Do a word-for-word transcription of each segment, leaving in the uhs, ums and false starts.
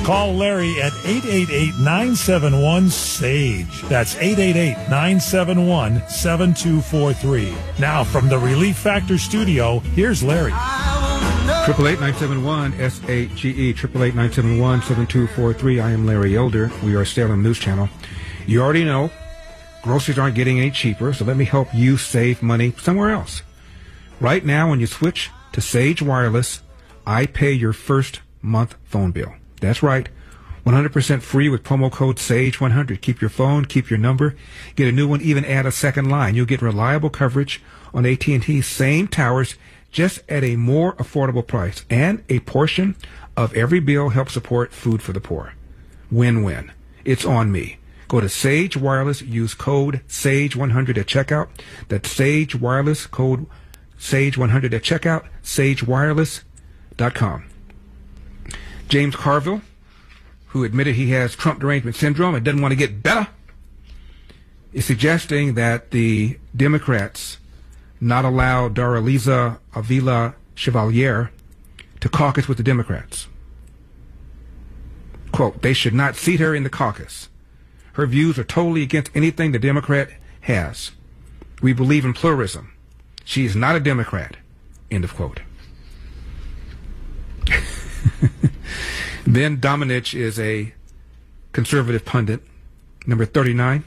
Call Larry at eight eight eight, nine seven one, SAGE. That's eight eight eight, nine seven one, seven two four three. Now, from the Relief Factor studio, here's Larry. Triple eight nine seven one S A G E. Triple eight nine seven one seven two four three. I am Larry Elder. We are Salem News Channel. You already know groceries aren't getting any cheaper, so let me help you save money somewhere else. Right now, when you switch to Sage Wireless, I pay your first month phone bill. That's right, one hundred percent free with promo code SAGE one hundred. Keep your phone, keep your number, get a new one, even add a second line. You'll get reliable coverage on A T and T's same towers, just at a more affordable price. And a portion of every bill helps support food for the poor. Win-win. It's on me. Go to Sage Wireless, use code SAGE one hundred at checkout. That's Sage Wireless, code SAGE one hundred at checkout, sage wireless dot com. James Carville, who admitted he has Trump derangement syndrome and doesn't want to get better, is suggesting that the Democrats not allow Daraliza Avila Chevalier to caucus with the Democrats. Quote, they should not seat her in the caucus. Her views are totally against anything the Democrat has. We believe in pluralism. She is not a Democrat. End of quote. Ben Domenech is a conservative pundit, number thirty-nine.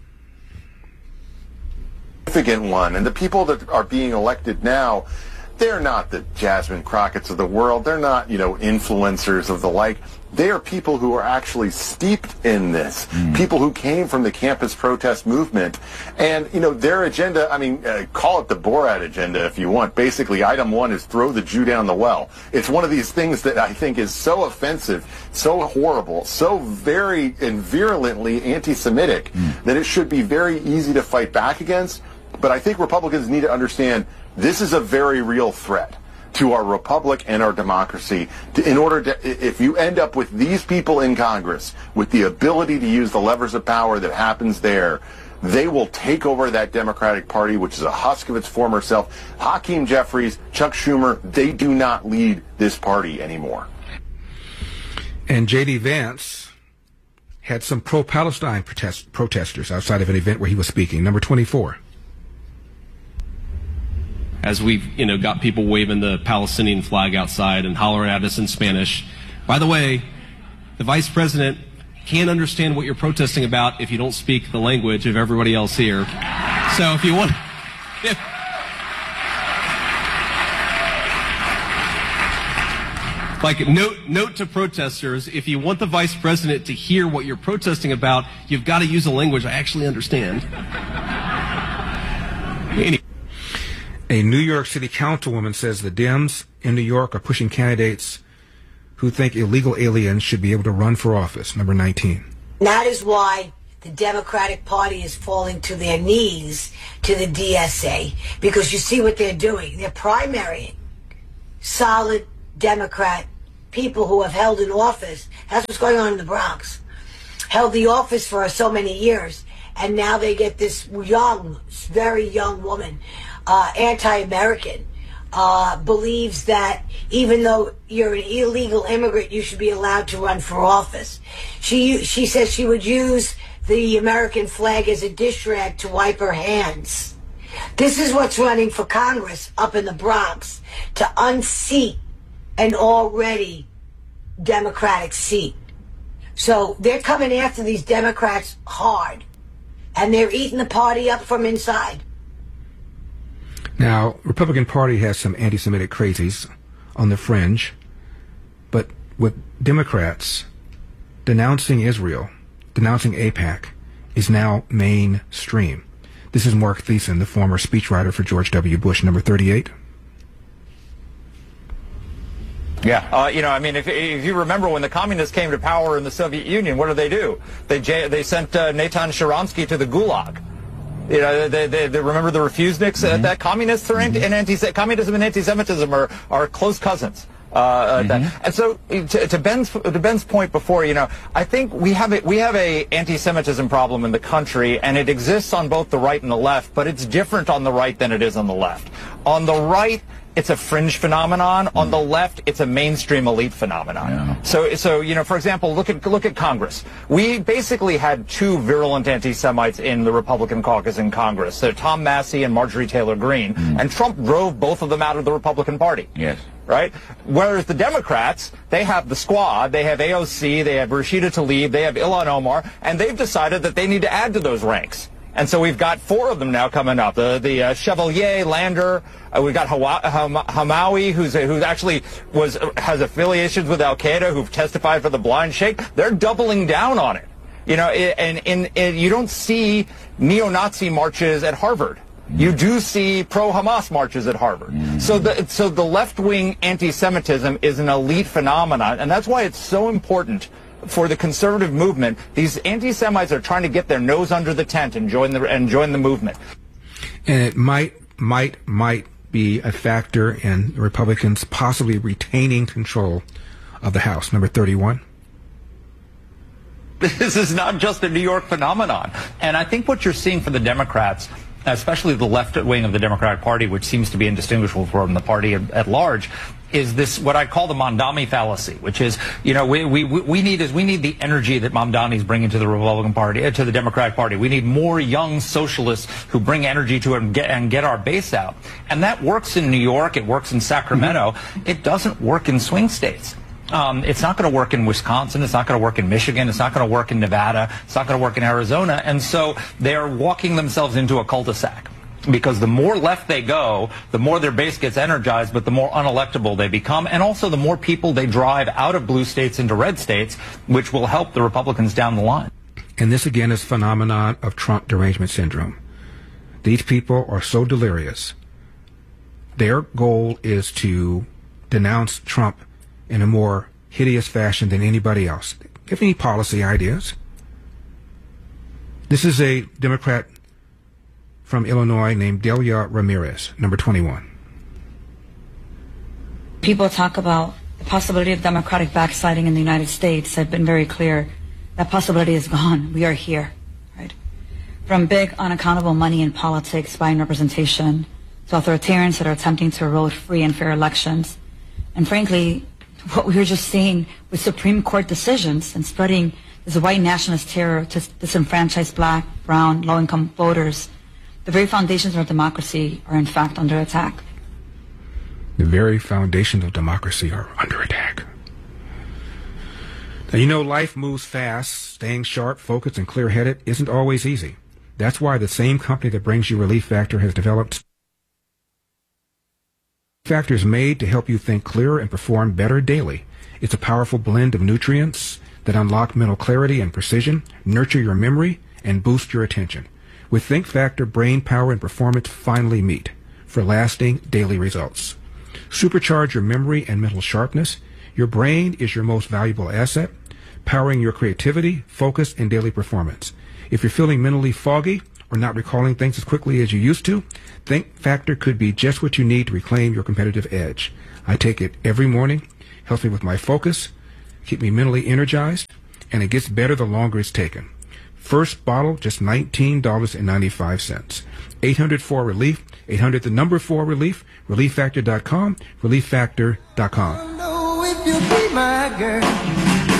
Significant one, and the people that are being elected now, they're not the Jasmine Crockett's of the world. They're not, you know, influencers of the like. They are people who are actually steeped in this, mm. people who came from the campus protest movement. And, you know, their agenda, I mean, uh, call it the Borat agenda if you want. Basically, item one is throw the Jew down the well. It's one of these things that I think is so offensive, so horrible, so very and virulently anti-Semitic mm. that it should be very easy to fight back against. But I think Republicans need to understand this is a very real threat to our republic and our democracy. To, in order to, if you end up with these people in Congress with the ability to use the levers of power that happens there, they will take over that Democratic Party, which is a husk of its former self. Hakeem Jeffries, Chuck Schumer, they do not lead this party anymore. And J D Vance had some pro-Palestine protest, protesters outside of an event where he was speaking. Number twenty-four. As we've, you know, got people waving the Palestinian flag outside and hollering at us in Spanish. By the way, the vice president can't understand what you're protesting about if you don't speak the language of everybody else here. So if you want... If, like, note, note to protesters, if you want the vice president to hear what you're protesting about, you've got to use a language I actually understand. Anyway. A New York City councilwoman says the Dems in New York are pushing candidates who think illegal aliens should be able to run for office. Number nineteen. That is why the Democratic Party is falling to their knees to the D S A, because you see what they're doing. They're primarying solid Democrat people who have held an office. That's what's going on in the Bronx. Held the office for so many years, and now they get this young, very young woman, Uh, anti-American, uh, believes that even though you're an illegal immigrant, you should be allowed to run for office. She she says she would use the American flag as a dish rag to wipe her hands. This is what's running for Congress up in the Bronx, to unseat an already Democratic seat. So they're coming after these Democrats hard, and they're eating the party up from inside. Now, Republican Party has some anti-Semitic crazies on the fringe, but with Democrats, denouncing Israel, denouncing AIPAC, is now mainstream. This is Mark Thiessen, the former speechwriter for George W. Bush, number thirty-eight. Yeah, uh, you know, I mean, if, if you remember when the communists came to power in the Soviet Union, what did they do? They they sent uh, Natan Sharansky to the Gulag. You know, they, they, they remember the refuseniks? Mm-hmm. Uh, that communists are anti, and anti communism and anti-Semitism are, are close cousins. Uh, mm-hmm. that, and so, to, to Ben's to Ben's point before, you know, I think we have a, we have a anti-Semitism problem in the country, and it exists on both the right and the left, but it's different on the right than it is on the left. On the right, it's a fringe phenomenon. Mm. On the left, it's a mainstream elite phenomenon. Yeah. So, so you know, for example, look at look at Congress. We basically had two virulent anti-Semites in the Republican caucus in Congress. So Tom Massey and Marjorie Taylor Greene, mm. and Trump drove both of them out of the Republican Party. Yes. Right? Whereas the Democrats, they have the squad, they have A O C, they have Rashida Tlaib, they have Ilhan Omar, and they've decided that they need to add to those ranks. And so we've got four of them now coming up. The the uh, Chevalier, Lander, uh, we've got Hawa- Ham- Hamawi, who's who's actually was has affiliations with Al Qaeda, who've testified for the Blind Sheikh. They're doubling down on it. You know, and, and, and you don't see neo-Nazi marches at Harvard. You do see pro-Hamas marches at Harvard. Mm. So the so the left-wing anti-Semitism is an elite phenomenon, and that's why it's so important for the conservative movement. These anti-Semites are trying to get their nose under the tent and join the and join the movement. And it might might might be a factor in Republicans possibly retaining control of the House. Number thirty-one. This is not just a New York phenomenon. And I think what you're seeing for the Democrats, especially the left wing of the Democratic Party, which seems to be indistinguishable from the party at, at large, is this what I call the Mamdani fallacy, which is, you know, we, we, we need is we need the energy that Mamdani is bringing to the Republican Party, uh, to the Democratic Party. We need more young socialists who bring energy to it and get, and get our base out. And that works in New York. It works in Sacramento. Mm-hmm. It doesn't work in swing states. Um, it's not going to work in Wisconsin. It's not going to work in Michigan. It's not going to work in Nevada. It's not going to work in Arizona. And so they are walking themselves into a cul-de-sac. Because the more left they go, the more their base gets energized, but the more unelectable they become, and also the more people they drive out of blue states into red states, which will help the Republicans down the line. And this, again, is phenomenon of Trump derangement syndrome. These people are so delirious. Their goal is to denounce Trump in a more hideous fashion than anybody else. Give any policy ideas. This is a Democrat from Illinois named Delia Ramirez, number twenty-one. People talk about the possibility of Democratic backsliding in the United States. I've been very clear. That possibility is gone. We are here, right? From big, unaccountable money in politics, buying representation, to authoritarians that are attempting to erode free and fair elections. And frankly, what we were just seeing with Supreme Court decisions and spreading this white nationalist terror to disenfranchise black, brown, low-income voters. The very foundations of our democracy are, in fact, under attack. The very foundations of democracy are under attack. Now, you know, life moves fast. Staying sharp, focused, and clear-headed isn't always easy. That's why the same company that brings you Relief Factor has developed Factor is made to help you think clearer and perform better daily. It's a powerful blend of nutrients that unlock mental clarity and precision, nurture your memory, and boost your attention. With Think Factor, brain power and performance finally meet for lasting daily results. Supercharge your memory and mental sharpness. Your brain is your most valuable asset, powering your creativity, focus, and daily performance. If you're feeling mentally foggy or not recalling things as quickly as you used to, Think Factor could be just what you need to reclaim your competitive edge. I take it every morning, helps me with my focus, keep me mentally energized, and it gets better the longer it's taken. First bottle, just nineteen dollars and ninety-five cents. eight hundred four relief, eight hundred the number four relief, relief factor dot com, relief factor dot com. I know if you be my girl.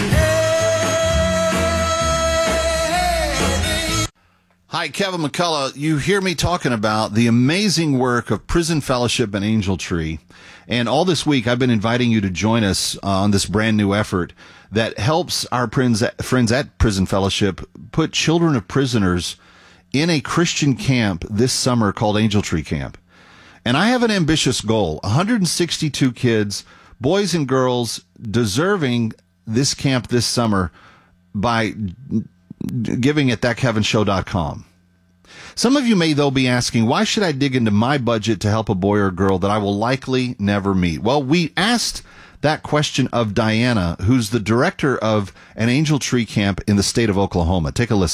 Hi, Kevin McCullough. You hear me talking about the amazing work of Prison Fellowship and Angel Tree. And all this week, I've been inviting you to join us on this brand new effort that helps our friends at Prison Fellowship put children of prisoners in a Christian camp this summer called Angel Tree Camp. And I have an ambitious goal, one hundred sixty-two kids, boys and girls, deserving this camp this summer by giving at that kevin show dot com. Some of you may, though, be asking, why should I dig into my budget to help a boy or girl that I will likely never meet? Well, we asked that question of Diana, who's the director of an Angel Tree Camp in the state of Oklahoma. Take a listen.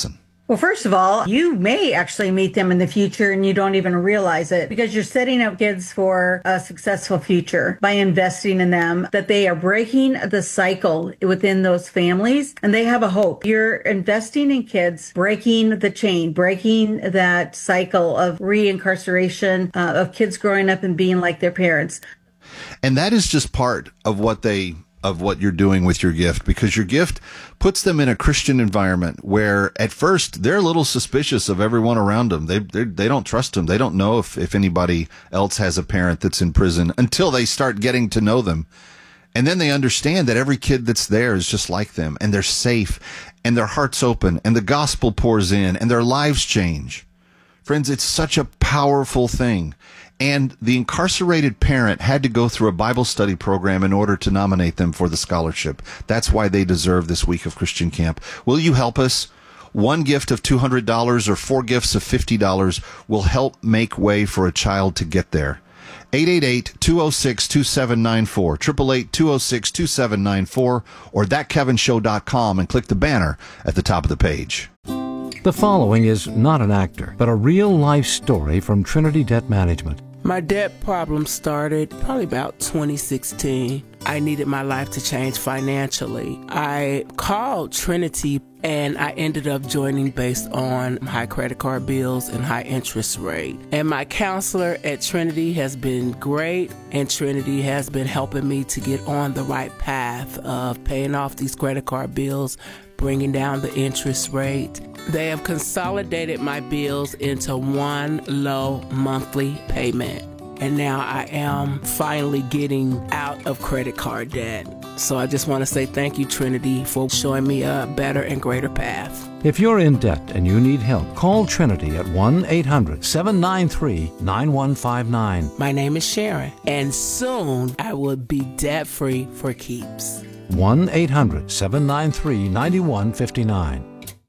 Well, first of all, you may actually meet them in the future and you don't even realize it because you're setting up kids for a successful future by investing in them, that they are breaking the cycle within those families and they have a hope. You're investing in kids, breaking the chain, breaking that cycle of reincarceration, uh, of kids growing up and being like their parents. And that is just part of what they of what you're doing with your gift, because your gift puts them in a Christian environment where at first they're a little suspicious of everyone around them. They they don't trust them. They don't know if, if anybody else has a parent that's in prison until they start getting to know them. And then they understand that every kid that's there is just like them and they're safe and their heart's open and the gospel pours in and their lives change. Friends, it's such a powerful thing. And the incarcerated parent had to go through a Bible study program in order to nominate them for the scholarship. That's why they deserve this week of Christian Camp. Will you help us? One gift of two hundred dollars or four gifts of fifty dollars will help make way for a child to get there. eight eight eight, two oh six, two seven nine four, eight eight eight, two oh six, two seven nine four, or that kevin show dot com and click the banner at the top of the page. The following is not an actor, but a real-life story from Trinity Debt Management. My debt problem started probably about twenty sixteen. I needed my life to change financially. I called Trinity and I ended up joining based on high credit card bills and high interest rate. And my counselor at Trinity has been great, and Trinity has been helping me to get on the right path of paying off these credit card bills, bringing down the interest rate. They have consolidated my bills into one low monthly payment. And now I am finally getting out of credit card debt. So I just want to say thank you, Trinity, for showing me a better and greater path. If you're in debt and you need help, call Trinity at one eight hundred, seven nine three, nine one five nine. My name is Sharon, and soon I will be debt-free for keeps. one eight hundred, seven nine three, nine one five nine.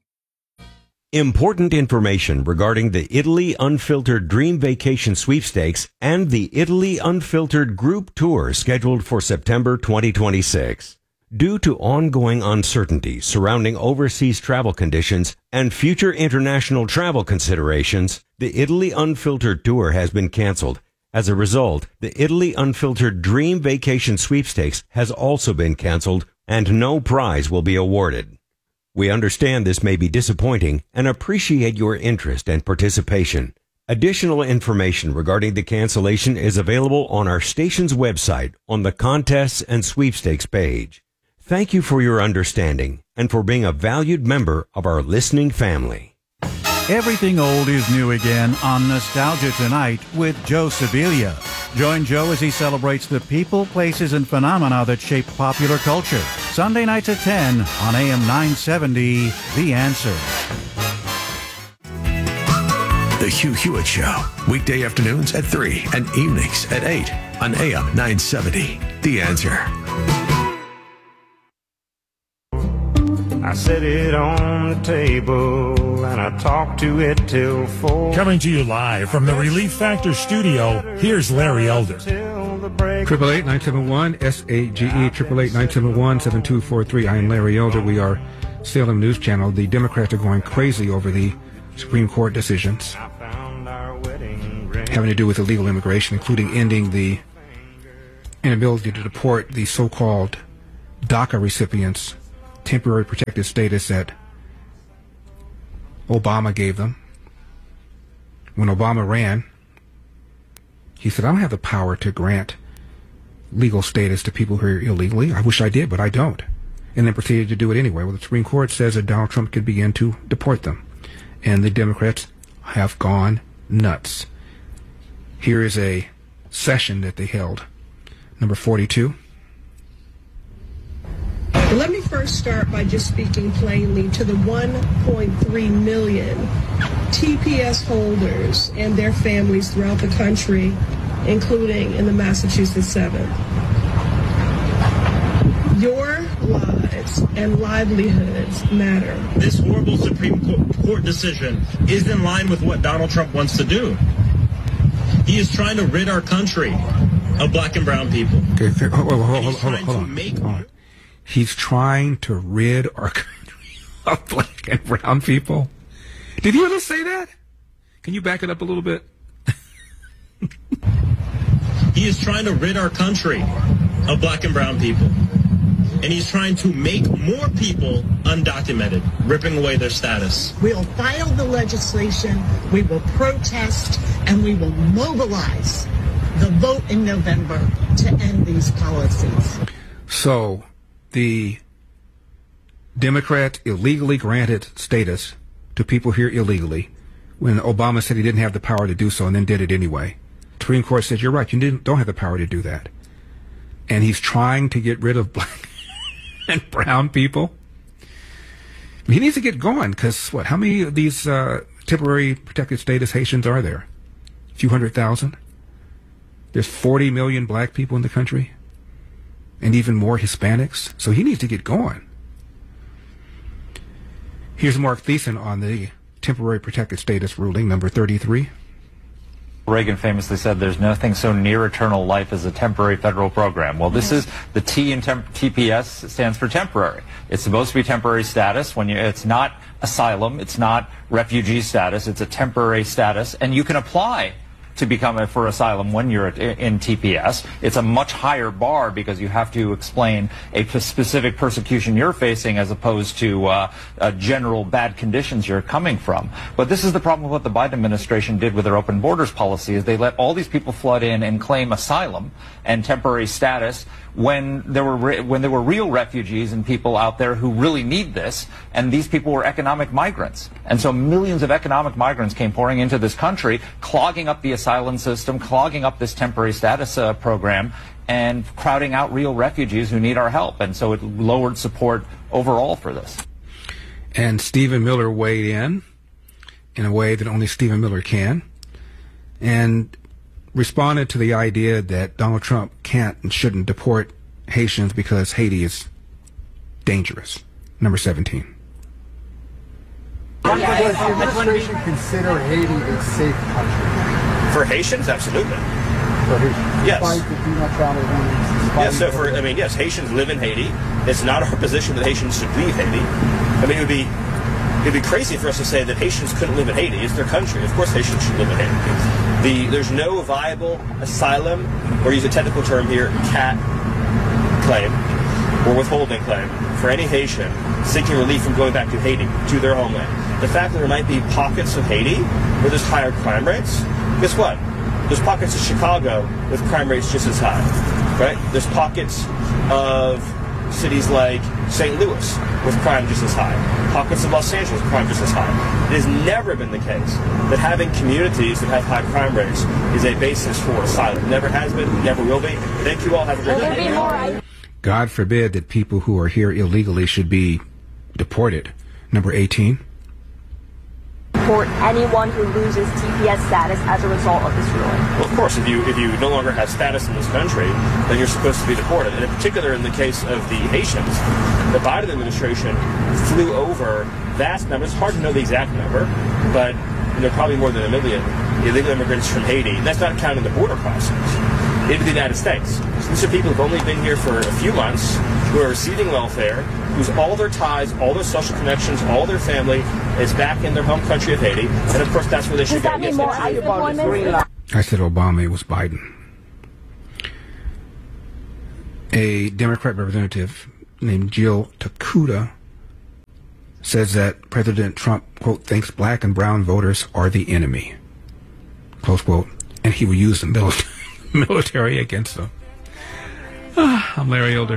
Important information regarding the Italy Unfiltered Dream Vacation Sweepstakes and the Italy Unfiltered Group Tour scheduled for September twenty twenty-six. Due to ongoing uncertainty surrounding overseas travel conditions and future international travel considerations, the Italy Unfiltered Tour has been canceled. As a result, the Italy Unfiltered Dream Vacation Sweepstakes has also been canceled, and no prize will be awarded. We understand this may be disappointing and appreciate your interest and participation. Additional information regarding the cancellation is available on our station's website on the Contests and Sweepstakes page. Thank you for your understanding and for being a valued member of our listening family. Everything old is new again on Nostalgia Tonight with Joe Sibilia. Join Joe as he celebrates the people, places, and phenomena that shaped popular culture. Sunday nights at ten on A M nine seventy, The Answer. The Hugh Hewitt Show, weekday afternoons at three and evenings at eight on A M nine seventy, The Answer. I set it on the table and I talked to it till four. Coming to you live from the Relief Factor studio, here's Larry Elder. Triple eight nine seven one S A G E triple eight nine seven one seven two four three. I am Larry Elder. We are Salem News Channel. The Democrats are going crazy over the Supreme Court decisions having to do with illegal immigration, including ending the inability to deport the so-called DACA recipients, temporary protected status that Obama gave them. When Obama ran, he said, I don't have the power to grant legal status to people who are illegally. I wish I did, but I don't. And then proceeded to do it anyway. Well, the Supreme Court says that Donald Trump could begin to deport them. And the Democrats have gone nuts. Here is a session that they held, number forty-two. Let me first start by just speaking plainly to the one point three million T P S holders and their families throughout the country, including in the Massachusetts seventh. Your lives and livelihoods matter. This horrible Supreme Court decision is in line with what Donald Trump wants to do. He is trying to rid our country of black and brown people. Okay, hold, hold, hold, hold, hold, hold on. Hold on. He's trying to rid our country of black and brown people. Did you really say that? Can you back it up a little bit? He is trying to rid our country of black and brown people. And he's trying to make more people undocumented, ripping away their status. We'll file the legislation, we will protest, and we will mobilize the vote in November to end these policies. So, the Democrat illegally granted status to people here illegally when Obama said he didn't have the power to do so and then did it anyway. The Supreme Court said, you're right, you didn't, don't have the power to do that. And he's trying to get rid of black and brown people. He needs to get going because, what, how many of these uh, temporary protected status Haitians are there? A few hundred thousand? There's forty million black people in the country and even more Hispanics. So he needs to get going. Here's Mark Thiessen on the temporary protected status ruling, number thirty-three. Reagan famously said there's nothing so near eternal life as a temporary federal program. Well, this is the T in temp- T P S stands for temporary. It's supposed to be temporary status when you, it's not asylum, it's not refugee status, it's a temporary status, and you can apply to become a, for asylum when you're at, in T P S. It's a much higher bar because you have to explain a p- specific persecution you're facing as opposed to uh, uh, general bad conditions you're coming from. But this is the problem with what the Biden administration did with their open borders policy is they let all these people flood in and claim asylum and temporary status when there were re- when there were real refugees and people out there who really need this, and these people were economic migrants. And so millions of economic migrants came pouring into this country, clogging up the asylum system, clogging up this temporary status uh, program, and crowding out real refugees who need our help. And so it lowered support overall for this. And Stephen Miller weighed in in a way that only Stephen Miller can, and responded to the idea that Donald Trump can't and shouldn't deport Haitians because Haiti is dangerous. Number seventeen. Does the administration consider Haiti a safe country? For Haitians, absolutely. For Haitians? Yes. Despite the do not travel warnings? Yes, so for, I mean, yes, Haitians live in Haiti. It's not our position that Haitians should leave Haiti. I mean, it would be It'd be crazy for us to say that Haitians couldn't live in Haiti. It's their country. Of course Haitians should live in Haiti. The, there's no viable asylum, or use a technical term here, C A T claim, or withholding claim, for any Haitian seeking relief from going back to Haiti, to their homeland. The fact that there might be pockets of Haiti where there's higher crime rates, guess what? There's pockets of Chicago with crime rates just as high, right? There's pockets of cities like Saint Louis with crime just as high. Pockets of Los Angeles with crime just as high. It has never been the case that having communities that have high crime rates is a basis for asylum. Never has been, never will be. Thank you all. Have a great day. God forbid that people who are here illegally should be deported. Number eighteen. Deport anyone who loses T P S status as a result of this ruling. Well, of course, if you if you no longer have status in this country, then you're supposed to be deported. And in particular, in the case of the Haitians, the Biden administration flew over vast numbers. It's hard to know the exact number, but you know, probably more than a million illegal immigrants from Haiti. And that's not counting the border crossings into the United States. So these are people who've only been here for a few months, who are receiving welfare, whose all their ties, all their social connections, all their family is back in their home country of Haiti. And of course, that's where they should go. Yes, I said Obama, it was Biden. A Democrat representative named Jill Takuda says that President Trump, quote, thinks black and brown voters are the enemy, close quote, and he will use the military. military against them. Ah, I'm Larry Elder.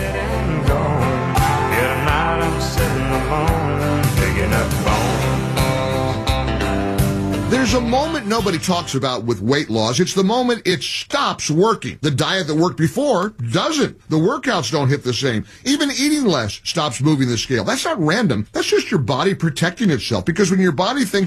There's a moment nobody talks about with weight loss. It's the moment it stops working. The diet that worked before doesn't. The workouts don't hit the same. Even eating less stops moving the scale. That's not random. That's just your body protecting itself, because when your body thinks